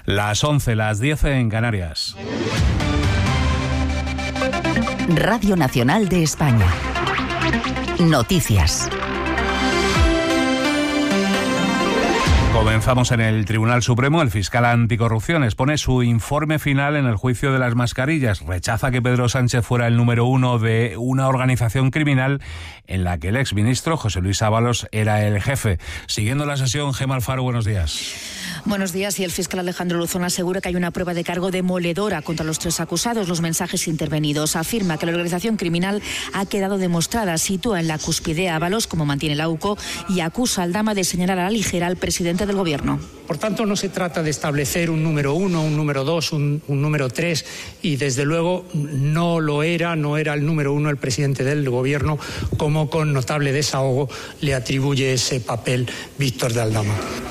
Las 11, las 10 en Canarias. Radio Nacional de España. Noticias. Comenzamos en el Tribunal Supremo. El fiscal anticorrupción expone su informe final en el juicio de las mascarillas. Rechaza que Pedro Sánchez fuera el número uno de una organización criminal en la que el exministro José Luis Ábalos era el jefe. Siguiendo la sesión, Gemma Alfaro, buenos días. Buenos días. Y el fiscal Alejandro Luzón asegura que hay una prueba de cargo demoledora contra los tres acusados. Los mensajes intervenidos. Afirma que la organización criminal ha quedado demostrada. Sitúa en la cúspide a Ábalos, como mantiene la UCO, y acusa al Dama de señalar a la ligera al presidente del Gobierno. Por tanto, no se trata de establecer un número 1, un número 2, un número 3, y desde luego no era el número 1 el presidente del Gobierno, como con notable desahogo le atribuye ese papel Víctor de Aldama.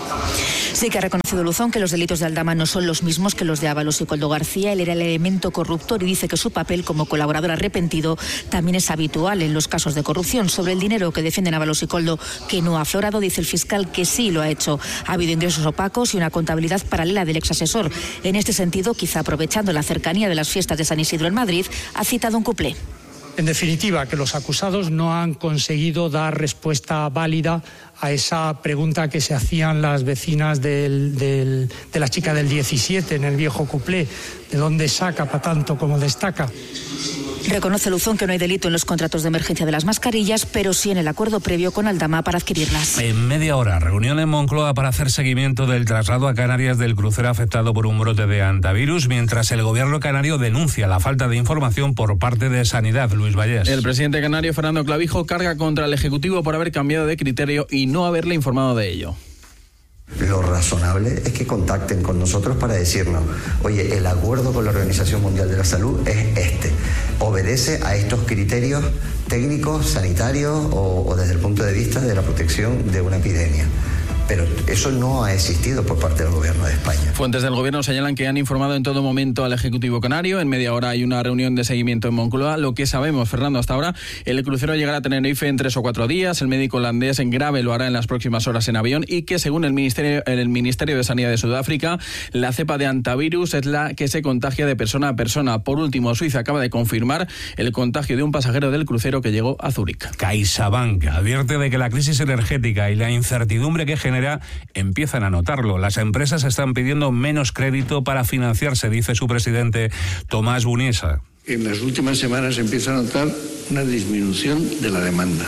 Sí que ha reconocido Luzón que los delitos de Aldama no son los mismos que los de Ábalos y Koldo García. Él era el elemento corruptor y dice que su papel como colaborador arrepentido también es habitual en los casos de corrupción. Sobre el dinero que defienden Ábalos y Koldo, que no ha aflorado, dice el fiscal que sí lo ha hecho. Ha habido ingresos opacos y una contabilidad paralela del exasesor. En este sentido, quizá aprovechando la cercanía de las fiestas de San Isidro en Madrid, ha citado un cuplé. En definitiva, que los acusados no han conseguido dar respuesta válida a esa pregunta que se hacían las vecinas de la chica del 17 en el viejo cuplé. ¿De dónde saca para tanto como destaca? Reconoce Luzón que no hay delito en los contratos de emergencia de las mascarillas, pero sí en el acuerdo previo con Aldama para adquirirlas. En media hora, reunión en Moncloa para hacer seguimiento del traslado a Canarias del crucero afectado por un brote de hantavirus, mientras el gobierno canario denuncia la falta de información por parte de Sanidad. Luis Vallés. El presidente canario, Fernando Clavijo, carga contra el Ejecutivo por haber cambiado de criterio y no haberle informado de ello. Lo razonable es que contacten con nosotros para decirnos, oye, el acuerdo con la Organización Mundial de la Salud es este, obedece a estos criterios técnicos, sanitarios o desde el punto de vista de la protección de una epidemia. Pero eso no ha existido por parte del Gobierno de España. Fuentes del Gobierno señalan que han informado en todo momento al Ejecutivo canario. En media hora hay una reunión de seguimiento en Moncloa. Lo que sabemos, Fernando, hasta ahora, el crucero llegará a Tenerife en 3 o 4 días. El médico holandés en grave lo hará en las próximas horas en avión y que, según el Ministerio de Sanidad de Sudáfrica, la cepa de hantavirus es la que se contagia de persona a persona. Por último, Suiza acaba de confirmar el contagio de un pasajero del crucero que llegó a Zúrich. CaixaBank advierte de que la crisis energética y la incertidumbre que genera empiezan a notarlo. Las empresas están pidiendo menos crédito para financiarse, dice su presidente Tomás Buniesa. En las últimas semanas se empieza a notar una disminución de la demanda.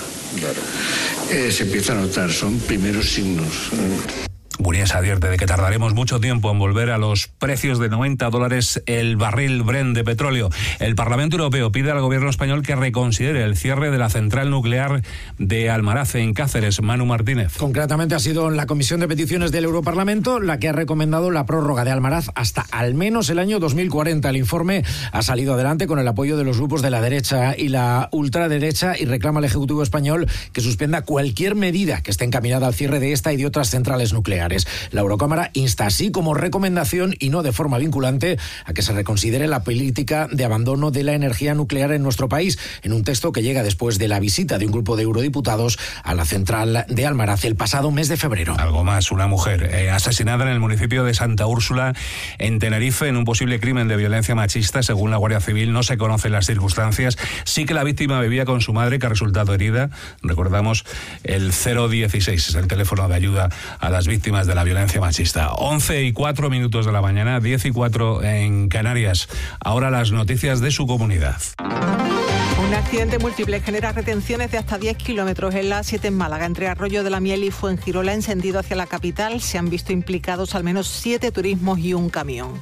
Claro. Se empieza a notar, son primeros signos. Buniesa advierte de que tardaremos mucho tiempo en volver a los precios de $90 el barril Brent de petróleo. El Parlamento Europeo pide al gobierno español que reconsidere el cierre de la central nuclear de Almaraz en Cáceres. Manu Martínez. Concretamente ha sido la Comisión de Peticiones del Europarlamento la que ha recomendado la prórroga de Almaraz hasta al menos el año 2040. El informe ha salido adelante con el apoyo de los grupos de la derecha y la ultraderecha y reclama al Ejecutivo español que suspenda cualquier medida que esté encaminada al cierre de esta y de otras centrales nucleares. La Eurocámara insta así como recomendación y no de forma vinculante a que se reconsidere la política de abandono de la energía nuclear en nuestro país, en un texto que llega después de la visita de un grupo de eurodiputados a la central de Almaraz el pasado mes de febrero. Algo más, una mujer asesinada en el municipio de Santa Úrsula, en Tenerife, en un posible crimen de violencia machista. Según la Guardia Civil, no se conocen las circunstancias. Sí que la víctima vivía con su madre, que ha resultado herida. Recordamos el 016, es el teléfono de ayuda a las víctimas de la violencia machista. 11:04 de la mañana, 10:04 en Canarias. Ahora las noticias de su comunidad. Un accidente múltiple genera retenciones de hasta 10 kilómetros en la A7 en Málaga, entre Arroyo de la Miel y Fuengirola, en sentido hacia la capital. Se han visto implicados al menos 7 turismos y un camión.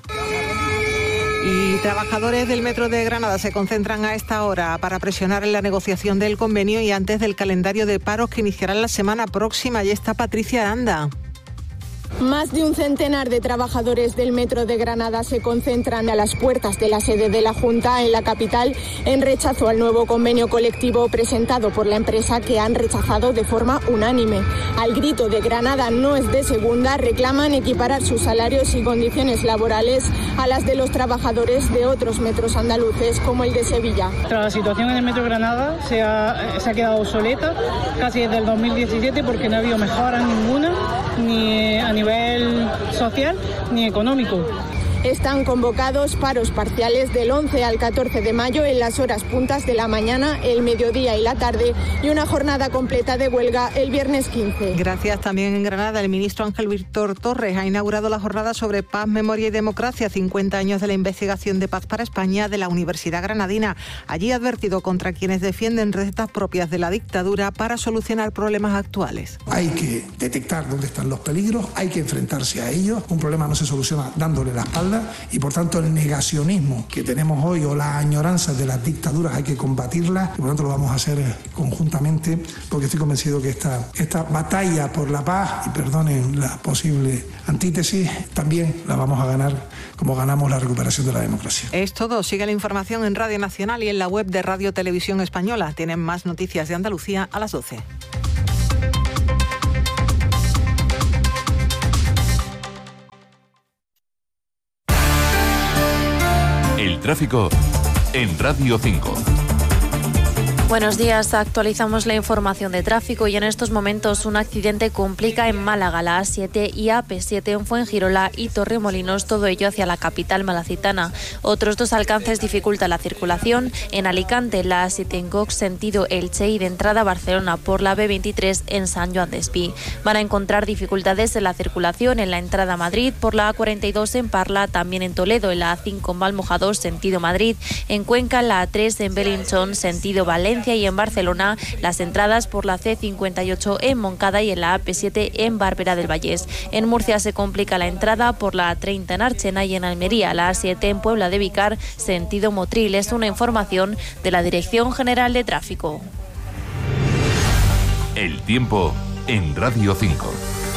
Y trabajadores del Metro de Granada se concentran a esta hora para presionar en la negociación del convenio y antes del calendario de paros que iniciarán la semana próxima. Allí está Patricia Aranda. Más de un centenar de trabajadores del Metro de Granada se concentran a las puertas de la sede de la Junta en la capital en rechazo al nuevo convenio colectivo presentado por la empresa, que han rechazado de forma unánime. Al grito de Granada no es de segunda, reclaman equiparar sus salarios y condiciones laborales a las de los trabajadores de otros metros andaluces como el de Sevilla. La situación en el Metro de Granada se ha quedado obsoleta casi desde el 2017 porque no ha habido mejora ninguna ni a nivel nivel social ni económico. Están convocados paros parciales del 11 al 14 de mayo en las horas puntas de la mañana, el mediodía y la tarde, y una jornada completa de huelga el viernes 15. Gracias. También en Granada, el ministro Ángel Víctor Torres ha inaugurado la jornada sobre paz, memoria y democracia, 50 años de la investigación de paz para España de la Universidad Granadina. Allí ha advertido contra quienes defienden recetas propias de la dictadura para solucionar problemas actuales. Hay que detectar dónde están los peligros, hay que enfrentarse a ellos. Un problema no se soluciona dándole la espalda. Y por tanto el negacionismo que tenemos hoy o la añoranza de las dictaduras hay que combatirlas, y por tanto lo vamos a hacer conjuntamente, porque estoy convencido que esta batalla por la paz, y perdonen la posible antítesis, también la vamos a ganar como ganamos la recuperación de la democracia. Es todo. Sigue la información en Radio Nacional y en la web de Radio Televisión Española. Tienen más noticias de Andalucía a las 12. El tráfico en Radio 5. Buenos días, actualizamos la información de tráfico y en estos momentos un accidente complica en Málaga la A7 y AP7 en Fuengirola y Torremolinos, todo ello hacia la capital malacitana. Otros dos alcances dificultan la circulación en Alicante, la A7 en Cox sentido Elche y de entrada a Barcelona por la B23 en San Joan d'Espí. Van a encontrar dificultades en la circulación en la entrada a Madrid por la A42 en Parla, también en Toledo, en la A5 en Valmojador sentido Madrid, en Cuenca la A3 en Belinchón sentido Valencia y en Barcelona las entradas por la C58 en Moncada y en la AP7 en Bárbara del Vallés. En Murcia se complica la entrada por la A30 en Archena y en Almería la A7 en Puebla de Vicar sentido Motril. Es una información de la Dirección General de Tráfico. El tiempo en Radio 5.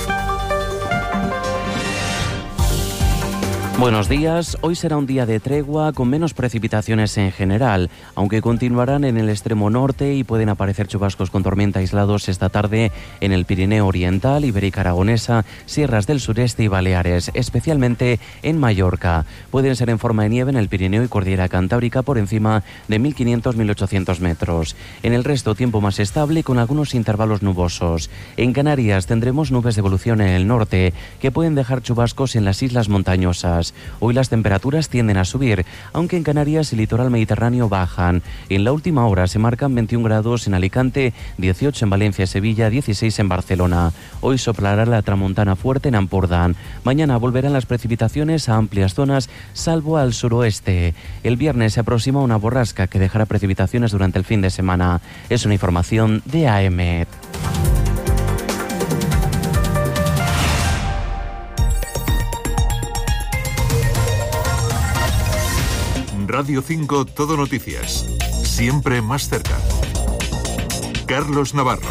Buenos días, hoy será un día de tregua con menos precipitaciones en general, aunque continuarán en el extremo norte y pueden aparecer chubascos con tormenta aislados esta tarde en el Pirineo Oriental, Ibérica Aragonesa, Sierras del Sureste y Baleares, especialmente en Mallorca. Pueden ser en forma de nieve en el Pirineo y Cordillera Cantábrica por encima de 1.500-1.800 metros. En el resto, tiempo más estable con algunos intervalos nubosos. En Canarias tendremos nubes de evolución en el norte que pueden dejar chubascos en las islas montañosas. Hoy las temperaturas tienden a subir, aunque en Canarias y litoral mediterráneo bajan. En la última hora se marcan 21 grados en Alicante, 18 en Valencia y Sevilla, 16 en Barcelona. Hoy soplará la tramontana fuerte en Ampurdán. Mañana volverán las precipitaciones a amplias zonas, salvo al suroeste. El viernes se aproxima una borrasca que dejará precipitaciones durante el fin de semana. Es una información de AEMET. Radio 5 Todo Noticias. Siempre más cerca. Carlos Navarro.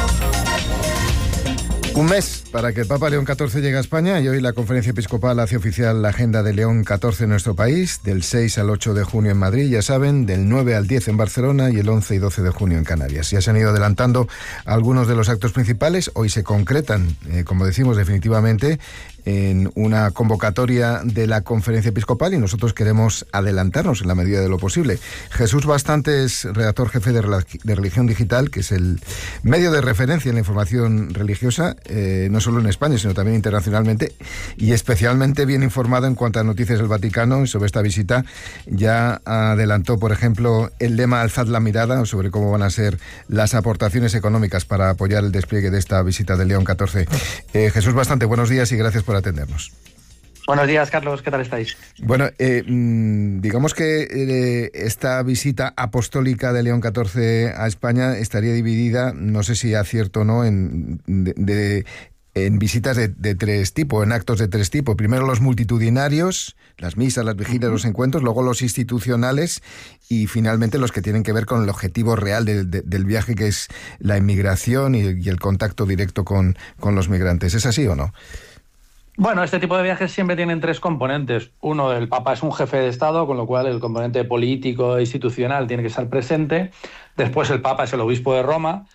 Un mes para que el Papa León XIV llegue a España y hoy la Conferencia Episcopal hace oficial la agenda de León XIV en nuestro país, del 6 al 8 de junio en Madrid, ya saben, del 9 al 10 en Barcelona y el 11 y 12 de junio en Canarias. Ya se han ido adelantando algunos de los actos principales, hoy se concretan, como decimos, definitivamente en una convocatoria de la Conferencia Episcopal y nosotros queremos adelantarnos en la medida de lo posible. Jesús Bastante es redactor jefe de Religión Digital, que es el medio de referencia en la información religiosa, no solo en España, sino también internacionalmente, y especialmente bien informado en cuanto a noticias del Vaticano. Y sobre esta visita ya adelantó, por ejemplo, el lema Alzad la mirada, sobre cómo van a ser las aportaciones económicas para apoyar el despliegue de esta visita de León XIV. Jesús Bastante, buenos días y gracias por atendernos. Buenos días, Carlos, ¿qué tal estáis? Bueno, digamos que esta visita apostólica de León XIV a España estaría dividida, no sé si acierto o no, en visitas de tres tipos, en actos de tres tipos. Primero los multitudinarios, las misas, las vigilias, los encuentros, luego los institucionales y finalmente los que tienen que ver con el objetivo real del viaje, que es la inmigración y el contacto directo con los migrantes. ¿Es así o no? Bueno, este tipo de viajes siempre tienen tres componentes. Uno, el Papa es un jefe de Estado, con lo cual el componente político e institucional tiene que estar presente. Después el Papa es el obispo de Roma,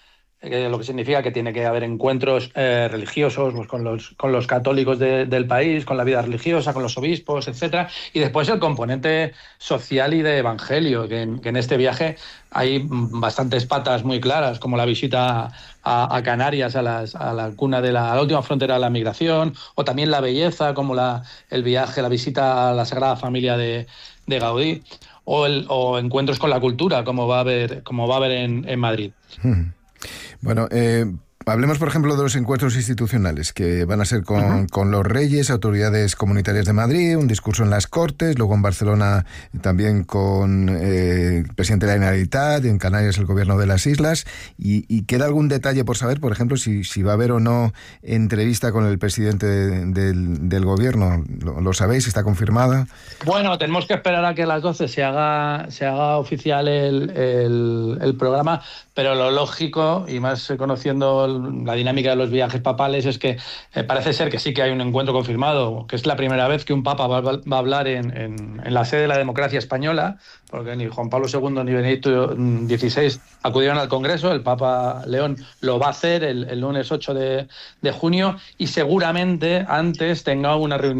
lo que significa que tiene que haber encuentros religiosos pues, con los católicos del país, con la vida religiosa, con los obispos, etcétera. Y después el componente social y de evangelio, que en este viaje hay bastantes patas muy claras, como la visita a Canarias, a la cuna a la última frontera de la migración, o también la belleza, como la visita a la Sagrada Familia de Gaudí, o encuentros con la cultura, como va a haber en Madrid. Bueno, hablemos, por ejemplo, de los encuentros institucionales, que van a ser con los reyes, autoridades comunitarias de Madrid, un discurso en las Cortes, luego en Barcelona también con el presidente de la Generalitat, en Canarias el gobierno de las islas, y queda algún detalle por saber, por ejemplo, si va a haber o no entrevista con el presidente del gobierno. ¿Lo sabéis? ¿Está confirmada? Bueno, tenemos que esperar a que a las 12 se haga oficial el programa, pero lo lógico, y más conociendo la dinámica de los viajes papales, es que parece ser que sí que hay un encuentro confirmado, que es la primera vez que un papa va a hablar en la sede de la democracia española, porque ni Juan Pablo II ni Benedicto XVI acudieron al Congreso. El Papa León lo va a hacer el lunes 8 de junio, y seguramente antes tenga una reunión